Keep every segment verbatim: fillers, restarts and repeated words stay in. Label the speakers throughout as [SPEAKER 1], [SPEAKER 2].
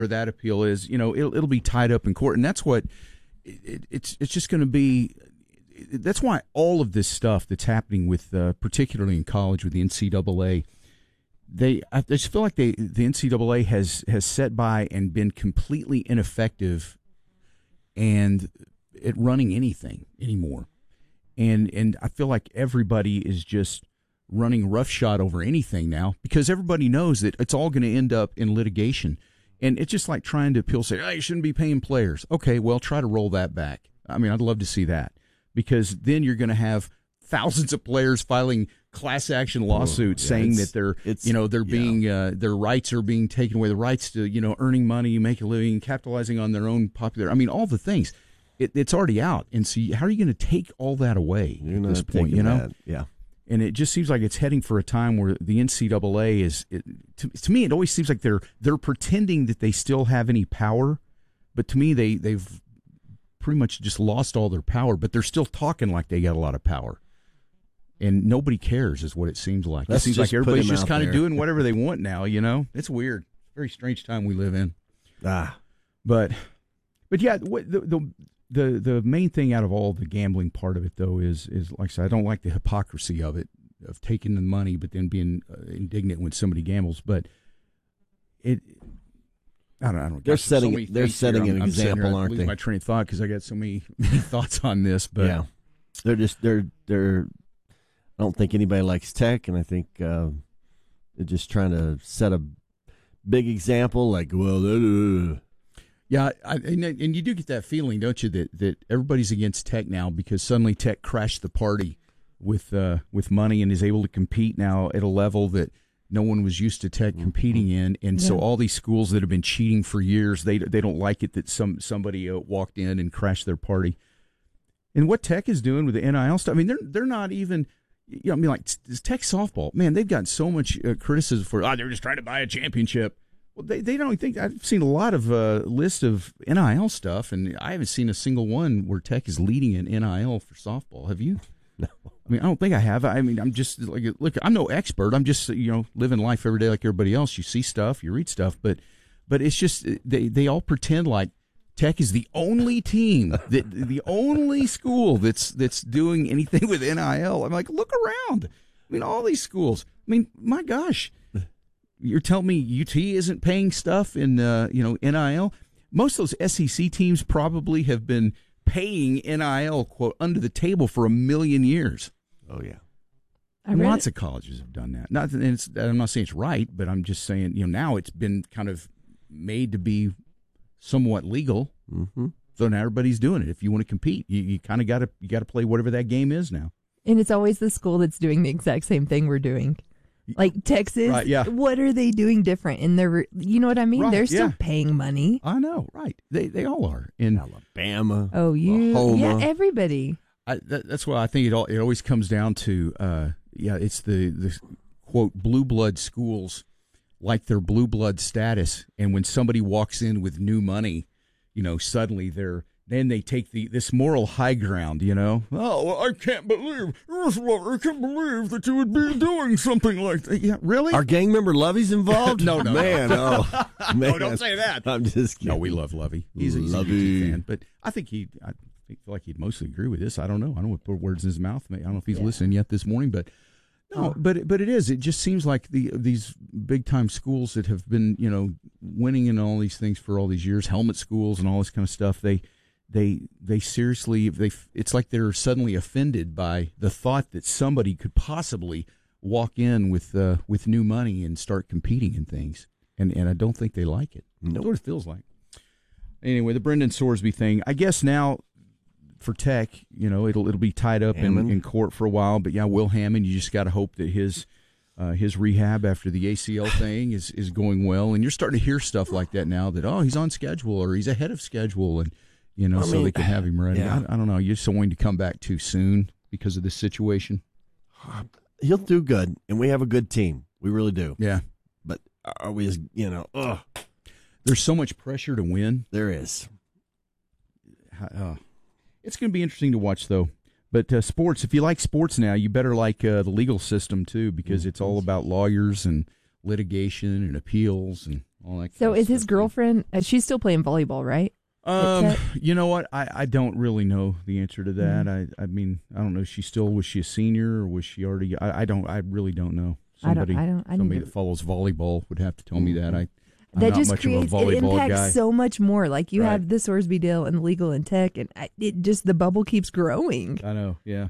[SPEAKER 1] or that appeal is, you know, it'll, it'll be tied up in court, and that's what it, it's it's just going to be. That's why all of this stuff that's happening with, uh, particularly in college with the N C double A, they I just feel like they the N C double A has has set by and been completely ineffective, and at running anything anymore, and and I feel like everybody is just running roughshod over anything now because everybody knows that it's all going to end up in litigation. And it's just like trying to appeal, say, oh, you shouldn't be paying players. Okay, well, try to roll that back. I mean, I'd love to see that because then you're going to have thousands of players filing class action lawsuits oh, yeah, saying that they're, you know, they're yeah. being, uh, their rights are being taken away, the rights to, you know, earning money, make a living, capitalizing on their own popular, I mean, all the things. It, it's already out. And so how are you going to take all that away
[SPEAKER 2] you're
[SPEAKER 1] at this point, you know?
[SPEAKER 2] That. Yeah.
[SPEAKER 1] And it just seems like it's heading for a time where the N C double A is, it, to, to me, it always seems like they're they're pretending that they still have any power, but to me, they they've pretty much just lost all their power. But they're still talking like they got a lot of power, and nobody cares, is what it seems like.
[SPEAKER 2] Let's
[SPEAKER 1] it seems
[SPEAKER 2] just
[SPEAKER 1] like everybody's just kind
[SPEAKER 2] there.
[SPEAKER 1] of doing whatever they want now. You know, it's weird. Very strange time we live in.
[SPEAKER 2] Ah,
[SPEAKER 1] but but yeah, what the the. The the main thing out of all the gambling part of it, though, is, is like I said, I don't like the hypocrisy of it, of taking the money but then being uh, indignant when somebody gambles. But it, I don't, I don't.
[SPEAKER 2] They're
[SPEAKER 1] gosh,
[SPEAKER 2] setting
[SPEAKER 1] so
[SPEAKER 2] they're setting
[SPEAKER 1] here.
[SPEAKER 2] an
[SPEAKER 1] I'm,
[SPEAKER 2] example,
[SPEAKER 1] I'm
[SPEAKER 2] aren't
[SPEAKER 1] losing
[SPEAKER 2] they?
[SPEAKER 1] My train of thought because I got so many, many thoughts on this. But
[SPEAKER 2] yeah, they're just they're they're. I don't think anybody likes Tech, and I think uh, they're just trying to set a big example. Like, well, uh,
[SPEAKER 1] Yeah, I, and, and you do get that feeling, don't you, that, that everybody's against Tech now because suddenly Tech crashed the party with uh, with money and is able to compete now at a level that no one was used to Tech competing in. And yeah. so all these schools that have been cheating for years, they they don't like it that some somebody uh, walked in and crashed their party. And what Tech is doing with the N I L stuff, I mean, they're they're not even. You know, I mean, like Tech softball, man, they've gotten so much uh, criticism for. Oh, they're just trying to buy a championship. Well, they they don't think I've seen a lot of uh, list of N I L stuff, and I haven't seen a single one where Tech is leading in N I L for softball. Have you?
[SPEAKER 2] No.
[SPEAKER 1] I mean, I don't think I have. I mean, I'm just like, look, I'm no expert. I'm just, you know, living life every day like everybody else. You see stuff, you read stuff, but but it's just they they all pretend like Tech is the only team that the only school that's that's doing anything with N I L. I'm like, look around. I mean, all these schools. I mean, my gosh. You're telling me U T isn't paying stuff in, uh, you know, N I L? Most of those S E C teams probably have been paying N I L, quote, under the table for a million years.
[SPEAKER 2] Oh, yeah.
[SPEAKER 1] And lots of colleges have done that. Not, and it's, I'm not saying it's right, but I'm just saying, you know, now it's been kind of made to be somewhat legal.
[SPEAKER 2] Mm-hmm.
[SPEAKER 1] So now everybody's doing it. If you want to compete, you, you kind of got to you got to play whatever that game is now.
[SPEAKER 3] And it's always the school that's doing the exact same thing we're doing. Like Texas,
[SPEAKER 1] right, yeah.
[SPEAKER 3] What are they doing different in their? You know what I mean?
[SPEAKER 1] Right,
[SPEAKER 3] They're still
[SPEAKER 1] yeah.
[SPEAKER 3] paying money.
[SPEAKER 1] I know, right? They they all are in
[SPEAKER 2] Alabama.
[SPEAKER 3] Oh, you,
[SPEAKER 2] Oklahoma.
[SPEAKER 3] yeah, everybody.
[SPEAKER 1] I, that, that's why I think it all it always comes down to, uh, yeah, it's the the quote blue blood schools like their blue blood status, and when somebody walks in with new money, you know, suddenly they're. Then they take the this moral high ground, you know. Oh, well, I can't believe, I can't believe that you would be doing something like that. Yeah, really?
[SPEAKER 2] Our gang member Lovey's involved?
[SPEAKER 1] no, no,
[SPEAKER 2] man, oh, man.
[SPEAKER 1] No, don't say that.
[SPEAKER 2] I'm just kidding.
[SPEAKER 1] No, we love Lovey. He's, he's a U T fan, but I think he, I feel like he'd mostly agree with this. I don't know. I don't want to put words in his mouth. I don't know if he's yeah. listening yet this morning, but no, but but it is. It just seems like the these big time schools that have been, you know, winning in all these things for all these years, helmet schools and all this kind of stuff. They. They they seriously they it's like they're suddenly offended by the thought that somebody could possibly walk in with uh, with new money and start competing in things, and and I don't think they like it.
[SPEAKER 2] Nope.
[SPEAKER 1] That's what it feels like. Anyway, the Brendan Sorsby thing. I guess now for Tech, you know, it'll it'll be tied up in, in court for a while. But yeah, Will Hammond, you just got to hope that his uh, his rehab after the A C L thing is is going well, and you're starting to hear stuff like that now. That oh, he's on schedule or he's ahead of schedule, and you know, I so mean, they can have him ready.
[SPEAKER 2] Yeah.
[SPEAKER 1] I, I don't know. You're just wanting to come back too soon because of this situation.
[SPEAKER 2] He'll do good, and we have a good team. We really do.
[SPEAKER 1] Yeah.
[SPEAKER 2] But are we as, you know, ugh.
[SPEAKER 1] There's so much pressure to win.
[SPEAKER 2] There is.
[SPEAKER 1] Uh, it's going to be interesting to watch, though. But uh, sports, if you like sports now, you better like uh, the legal system, too, because it's all about lawyers and litigation and appeals and all that.
[SPEAKER 3] So
[SPEAKER 1] kind of
[SPEAKER 3] is his
[SPEAKER 1] stuff.
[SPEAKER 3] girlfriend? Uh, she's still playing volleyball, right?
[SPEAKER 1] Um,
[SPEAKER 3] Tech?
[SPEAKER 1] you know what? I, I don't really know the answer to that.
[SPEAKER 3] Mm-hmm.
[SPEAKER 1] I I mean, I don't know. She still was she a senior or was she already? I, I don't. I really don't know.
[SPEAKER 3] I don't-
[SPEAKER 1] Somebody,
[SPEAKER 3] I don't- I
[SPEAKER 1] somebody
[SPEAKER 3] need to-
[SPEAKER 1] that follows volleyball would have to tell me that. I. I'm
[SPEAKER 3] That
[SPEAKER 1] not
[SPEAKER 3] just
[SPEAKER 1] much
[SPEAKER 3] creates
[SPEAKER 1] of a
[SPEAKER 3] it
[SPEAKER 1] volleyball
[SPEAKER 3] impacts
[SPEAKER 1] guy.
[SPEAKER 3] so much more. Like you
[SPEAKER 1] Right.
[SPEAKER 3] have the Sorsby deal and legal and tech, and I, it just the bubble keeps growing.
[SPEAKER 1] I know. Yeah.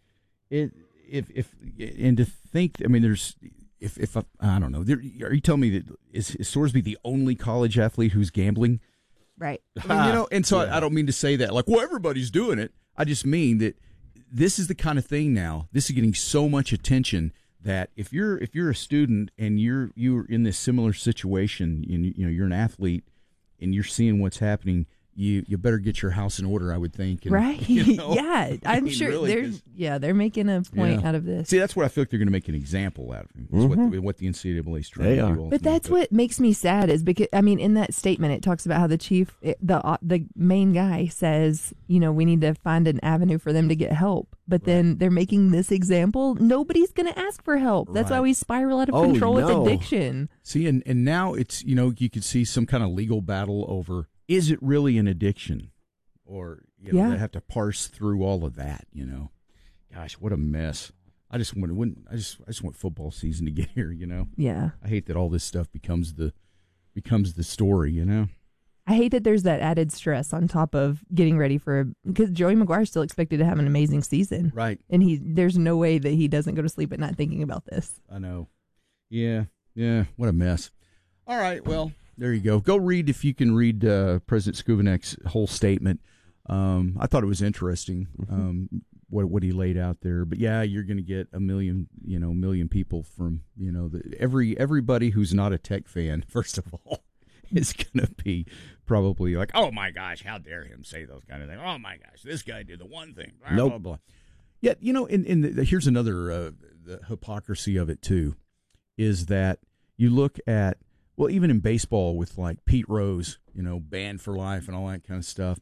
[SPEAKER 1] It if if and to think. I mean, there's if if I, I don't know. There, are you telling me that is, is Sorsby the only college athlete who's gambling?
[SPEAKER 3] Right.
[SPEAKER 1] I mean, you know, and so I, I don't mean to say that like, well, everybody's doing it. I just mean that this is the kind of thing now. This is getting so much attention that if you're if you're a student and you're you're in this similar situation, and you know you're an athlete and you're seeing what's happening, you you better get your house in order, I would think. And,
[SPEAKER 3] Right.
[SPEAKER 1] you know,
[SPEAKER 3] Yeah.
[SPEAKER 1] I
[SPEAKER 3] I'm
[SPEAKER 1] mean,
[SPEAKER 3] sure
[SPEAKER 1] really,
[SPEAKER 3] they're
[SPEAKER 1] 'cause-
[SPEAKER 3] yeah, they're making a point
[SPEAKER 1] Yeah.
[SPEAKER 3] out of this.
[SPEAKER 1] See, that's what I feel like they're going to make an example out of him. Is what, the, what the N C double A is trying
[SPEAKER 2] They
[SPEAKER 1] to
[SPEAKER 2] are.
[SPEAKER 1] do.
[SPEAKER 2] But
[SPEAKER 1] ultimately.
[SPEAKER 3] But that's what makes me sad is because I mean in that statement it talks about how the chief it, the uh, the main guy says, you know, we need to find an avenue for them to get help. But then they're making this example, nobody's going to ask for help. That's why
[SPEAKER 1] Right.
[SPEAKER 3] we spiral out of
[SPEAKER 2] Oh,
[SPEAKER 3] control
[SPEAKER 2] no.
[SPEAKER 3] with addiction.
[SPEAKER 1] See, and, and now it's, you know, you could see some kind of legal battle over, is it really an addiction? Or, you know,
[SPEAKER 3] Yeah.
[SPEAKER 1] they have to parse through all of that, you know. Gosh, what a mess. I just want when I just I just want football season to get here, you know.
[SPEAKER 3] Yeah.
[SPEAKER 1] I hate that all this stuff becomes the becomes the story, you know.
[SPEAKER 3] I hate that there's that added stress on top of getting ready for a because Joey McGuire's still expected to have an amazing season.
[SPEAKER 1] Right.
[SPEAKER 3] And he there's no way that he doesn't go to sleep at night thinking about this.
[SPEAKER 1] I know. Yeah. Yeah. What a mess. All right. Well, there you go. Go read if you can read uh, President Skubanek's whole statement. Um, I thought it was interesting um, what what he laid out there. But yeah, you're going to get a million, you know, million people from you know the, every everybody who's not a tech fan. First of all, is going to be probably like, oh my gosh, how dare him say those kind of things? Oh my gosh, this guy did the one thing. Blah,
[SPEAKER 2] Nope.
[SPEAKER 1] blah, blah. Yet, you know, and, and the, here's another uh, the hypocrisy of it too, is that you look at well, even in baseball with like Pete Rose, you know, banned for life and all that kind of stuff.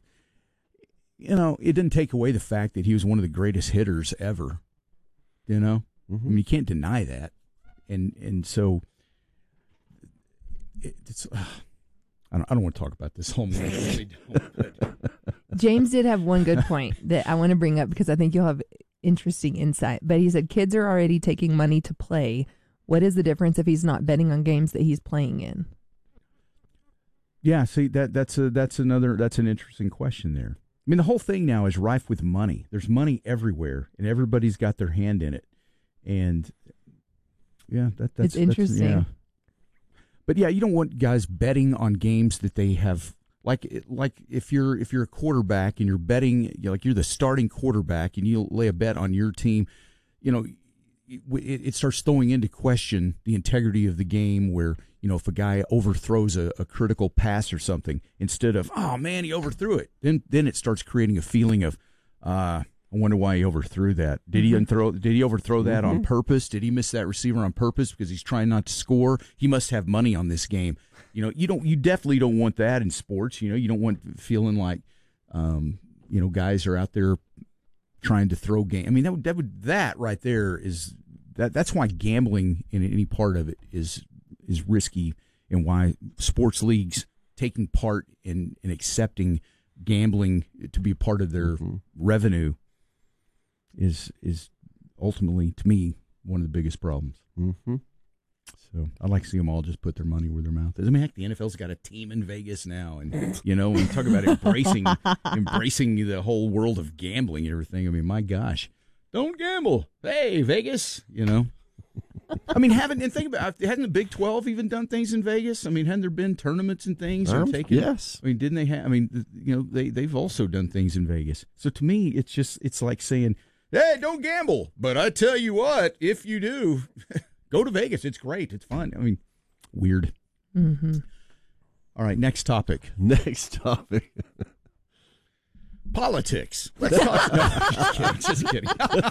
[SPEAKER 1] You know, it didn't take away the fact that he was one of the greatest hitters ever. You know,
[SPEAKER 2] Mm-hmm.
[SPEAKER 1] I mean, you can't deny that, and and so it, it's. Uh, I don't. I don't want to talk about this whole movie. I really don't, but-
[SPEAKER 3] James did have one good point that I want to bring up because I think you'll have interesting insight. But he said kids are already taking money to play. What is the difference if he's not betting on games that he's playing in?
[SPEAKER 1] Yeah, see that that's a that's another that's an interesting question there. I mean, the whole thing now is rife with money. There's money everywhere, and everybody's got their hand in it. And yeah, that that's
[SPEAKER 3] It's interesting.
[SPEAKER 1] That's, yeah. But yeah, you don't want guys betting on games that they have like like if you're if you're a quarterback and you're betting you know, like you're the starting quarterback and you lay a bet on your team, you know, it, it starts throwing into question the integrity of the game where, you know, if a guy overthrows a, a critical pass or something, instead of, oh, man, he overthrew it, then then it starts creating a feeling of, uh, I wonder why he overthrew that. Did he unthrow, Did he overthrow that on purpose? Did he miss that receiver on purpose because he's trying not to score? He must have money on this game. You know, you don't. You definitely don't want that in sports. You know, you don't want feeling like, um, you know, guys are out there trying to throw game. I mean, that would, that would that right there is that. That's why gambling in any part of it is is risky, and why sports leagues taking part in, in accepting gambling to be part of their
[SPEAKER 2] Mm-hmm.
[SPEAKER 1] revenue is is ultimately, to me, one of the biggest problems.
[SPEAKER 2] Mm-hmm.
[SPEAKER 1] So I'd like to see them all just put their money where their mouth is. I mean, heck, the N F L's got a team in Vegas now, and you know, when you talk about embracing embracing the whole world of gambling and everything. I mean, my gosh, don't gamble. Hey, Vegas, you know. I mean, haven't and think about hadn't the Big twelve even done things in Vegas? I mean, hadn't there been tournaments and things? Or
[SPEAKER 2] Um,
[SPEAKER 1] taken,
[SPEAKER 2] yes.
[SPEAKER 1] I mean, didn't they have? I mean, you know, they they've also done things in Vegas. So to me, it's just it's like saying, hey, don't gamble. But I tell you what, if you do, go to Vegas. It's great. It's fun. I mean, weird.
[SPEAKER 3] Mm-hmm.
[SPEAKER 1] All right, next topic.
[SPEAKER 2] Next topic.
[SPEAKER 1] Politics. Let's talk. No, just kidding. Just kidding.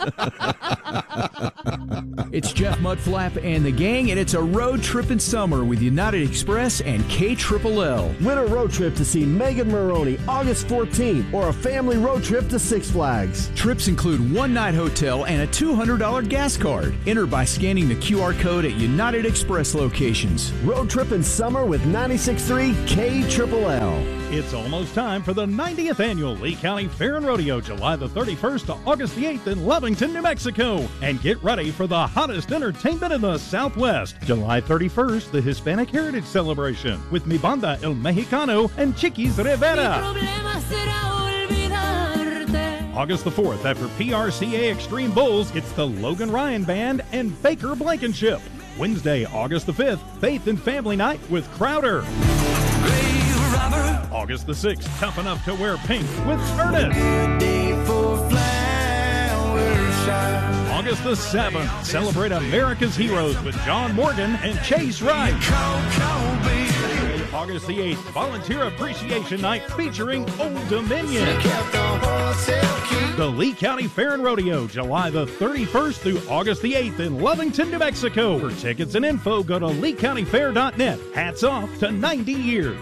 [SPEAKER 1] It's Jeff Mudflap and the gang, and it's a road trip in summer with United Express and K Triple L.
[SPEAKER 2] Win a road trip to see Megan Maroney August fourteenth, or a family road trip to Six Flags.
[SPEAKER 1] Trips include one-night hotel and a two hundred dollars gas card. Enter by scanning the Q R code at United Express locations.
[SPEAKER 2] Road trip in summer with ninety-six point three K Triple L.
[SPEAKER 4] It's almost time for the ninetieth Annual Lee County Fair and Rodeo, July the thirty-first to August the eighth in Lovington, New Mexico. And get ready for the hottest entertainment in the Southwest. July thirty-first, the Hispanic Heritage Celebration with Mi Banda El Mexicano and Chiquis Rivera. August the fourth, after P R C A Extreme Bulls, it's the Logan Ryan Band and Baker Blankenship. Wednesday, August the fifth, Faith and Family Night with Crowder. August the sixth, Tough Enough to Wear Pink with Ernest. August the seventh, celebrate America's Heroes with John Morgan and Chase Wright. August the eighth, Volunteer Appreciation Night featuring Old Dominion. The Lee County Fair and Rodeo, July the thirty-first through August the eighth in Lovington, New Mexico. For tickets and info, go to lee county fair dot net. Hats off to ninety years.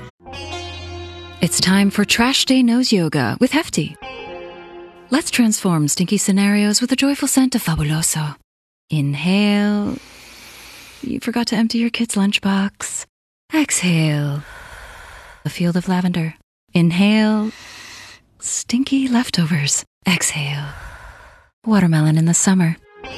[SPEAKER 5] It's time for Trash Day Nose Yoga with Hefty. Let's transform stinky scenarios with the joyful scent of Fabuloso. Inhale. You forgot to empty your kid's lunchbox. Exhale. A field of lavender. Inhale. Stinky leftovers. Exhale. Watermelon in the summer.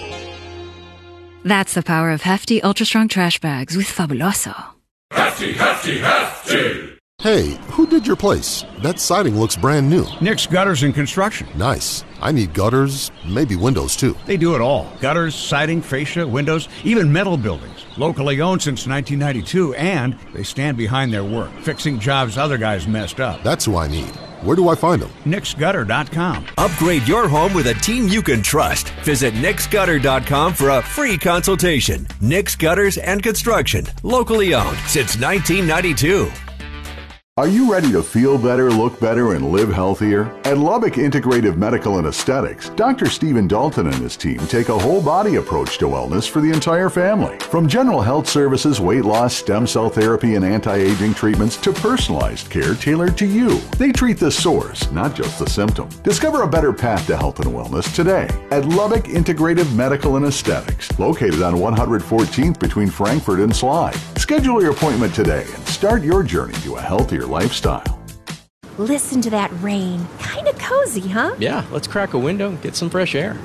[SPEAKER 5] That's the power of Hefty Ultra Strong Trash Bags with Fabuloso.
[SPEAKER 6] Hefty, Hefty, Hefty!
[SPEAKER 7] Hey, who did your place? That siding looks brand new.
[SPEAKER 8] Nick's Gutters and Construction.
[SPEAKER 7] Nice. I need gutters, maybe windows too.
[SPEAKER 8] They do it all. Gutters, siding, fascia, windows, even metal buildings. Locally owned since nineteen ninety-two, and they stand behind their work, fixing jobs other guys messed up.
[SPEAKER 7] That's who I need. Where do I find them?
[SPEAKER 8] Nick's Gutter dot com.
[SPEAKER 9] Upgrade your home with a team you can trust. Visit Nick's Gutter dot com for a free consultation. Nick's Gutters and Construction. Locally owned since nineteen ninety-two.
[SPEAKER 10] Are you ready to feel better, look better, and live healthier? At Lubbock Integrative Medical and Aesthetics, Doctor Stephen Dalton and his team take a whole-body approach to wellness for the entire family. From general health services, weight loss, stem cell therapy, and anti-aging treatments to personalized care tailored to you. They treat the source, not just the symptom. Discover a better path to health and wellness today at Lubbock Integrative Medical and Aesthetics, located on one hundred fourteenth between Frankfort and Slide. Schedule your appointment today and start your journey to a healthier lifestyle.
[SPEAKER 11] Listen to that rain. Kind of cozy, huh?
[SPEAKER 12] Yeah, let's crack a window and get some fresh air.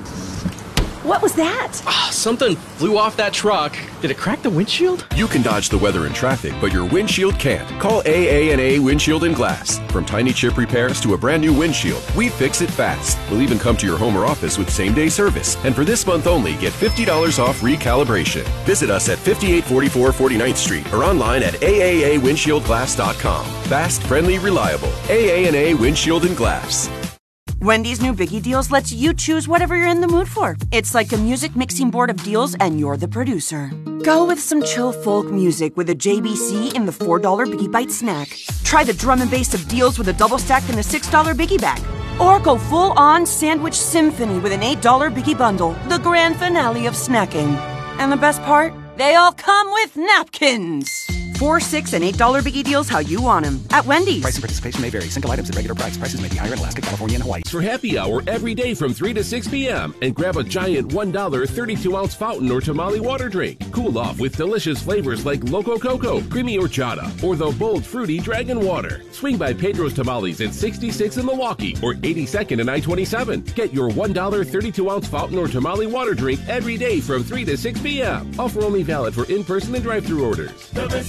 [SPEAKER 11] What was that?
[SPEAKER 12] Ah, something flew off that truck. Did it crack the windshield?
[SPEAKER 13] You can dodge the weather and traffic, but your windshield can't. Call A A and A Windshield and Glass. From tiny chip repairs to a brand new windshield, we fix it fast. We'll even come to your home or office with same-day service. And for this month only, get fifty dollars off recalibration. Visit us at fifty-eight forty-four forty-ninth Street or online at A A A windshield glass dot com. Fast, friendly, reliable. A A and A Windshield and Glass.
[SPEAKER 14] Wendy's new Biggie Deals lets you choose whatever you're in the mood for. It's like a music mixing board of deals, and you're the producer. Go with some chill folk music with a J B C in the four dollar Biggie Bite snack. Try the drum and bass of deals with a double stack in the six dollar Biggie Bag. Or go full-on sandwich symphony with an eight dollar Biggie Bundle, the grand finale of snacking. And the best part? They all come with napkins. Four, six, and eight dollar Biggie Deals how you want them at Wendy's.
[SPEAKER 15] Price and participation may vary. Single items at regular price. Prices may be higher in Alaska, California, and Hawaii.
[SPEAKER 16] For happy hour every day from three to six p.m. and grab a giant one dollar thirty-two ounce fountain or tamale water drink. Cool off with delicious flavors like Loco Coco, Creamy Horchata, or the bold fruity Dragon Water. Swing by Pedro's Tamales at sixty-six in Milwaukee or eighty-second and I twenty-seven. Get your one dollar thirty-two ounce fountain or tamale water drink every day from three to six p.m. Offer only valid for in-person and drive-thru orders.